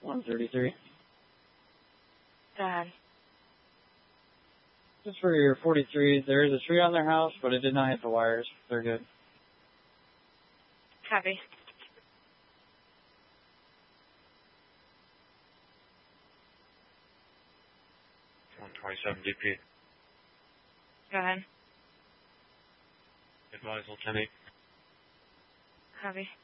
133. Go ahead. Just for your 43s, there is a tree on their house, but it did not hit the wires. They're good. Copy. DP. Go ahead. Advise, Lieutenant. Copy.